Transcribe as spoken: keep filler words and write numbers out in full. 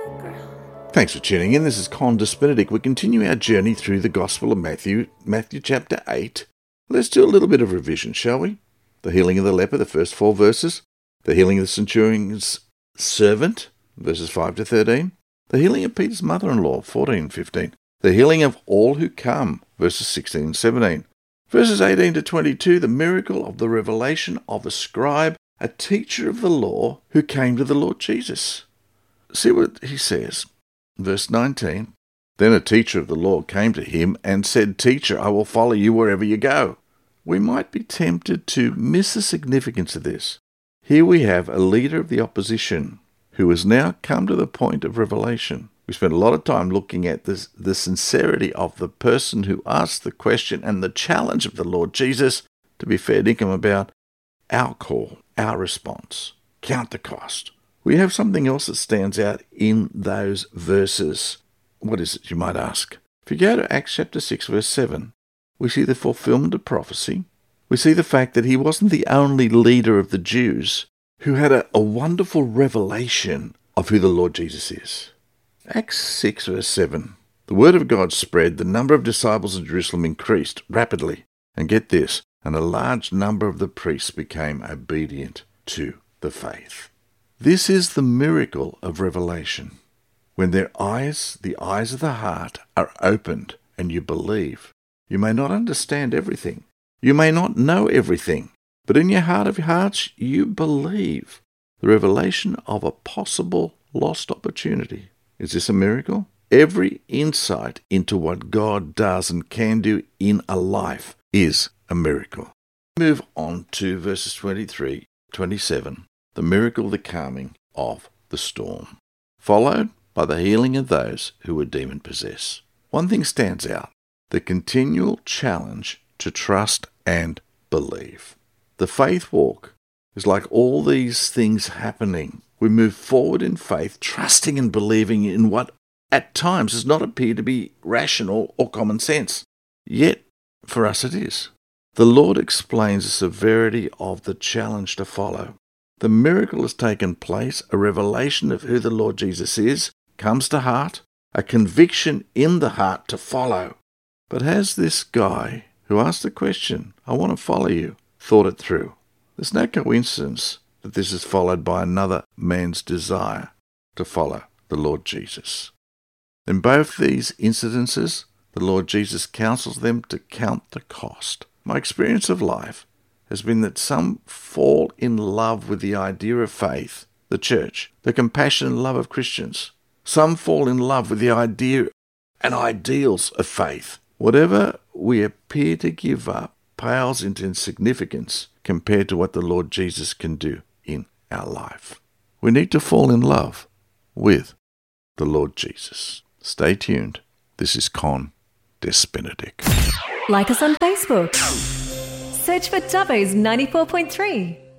Thanks for tuning in. This is Condis Benedict. We continue our journey through the Gospel of Matthew, Matthew chapter eight. Let's do a little bit of revision, shall we? The healing of the leper, the first four verses. The healing of the centurion's servant, verses five to thirteen. The healing of Peter's mother-in-law, fourteen and fifteen. The healing of all who come, verses sixteen and seventeen. Verses eighteen to twenty-two, the miracle of the revelation of a scribe, a teacher of the law, who came to the Lord Jesus. See what he says. Verse nineteen, then a teacher of the law came to him and said, Teacher, I will follow you wherever you go. We might be tempted to miss the significance of this. Here we have a leader of the opposition who has now come to the point of revelation. We spent a lot of time looking at this, the sincerity of the person who asked the question and the challenge of the Lord Jesus to be fair dinkum about our call, our response. Count the cost. We have something else that stands out in those verses. What is it, you might ask? If you go to Acts chapter six, verse seven, we see the fulfillment of prophecy. We see the fact that he wasn't the only leader of the Jews who had a, a wonderful revelation of who the Lord Jesus is. Acts six, verse seven, the word of God spread, the number of disciples in Jerusalem increased rapidly. And get this, and a large number of the priests became obedient to the faith. This is the miracle of revelation. When their eyes, the eyes of the heart, are opened and you believe. You may not understand everything. You may not know everything. But in your heart of hearts, you believe the revelation of a possible lost opportunity. Is this a miracle? Every insight into what God does and can do in a life is a miracle. Move on to verses twenty-three, twenty-seven. The miracle of the calming of the storm, followed by the healing of those who were demon-possessed. One thing stands out, the continual challenge to trust and believe. The faith walk is like all these things happening. We move forward in faith, trusting and believing in what at times does not appear to be rational or common sense. Yet, for us it is. The Lord explains the severity of the challenge to follow. The miracle has taken place, a revelation of who the Lord Jesus is, comes to heart, a conviction in the heart to follow. But has this guy who asked the question, I want to follow you, thought it through? There's no coincidence that this is followed by another man's desire to follow the Lord Jesus. In both these incidences, the Lord Jesus counsels them to count the cost. My experience of life has been that some fall in love with the idea of faith, the church, the compassion and love of Christians. Some fall in love with the idea and ideals of faith. Whatever we appear to give up pales into insignificance compared to what the Lord Jesus can do in our life. We need to fall in love with the Lord Jesus. Stay tuned. This is Condis Benedict. Like us on Facebook. Search for Dubbo's ninety-four point three.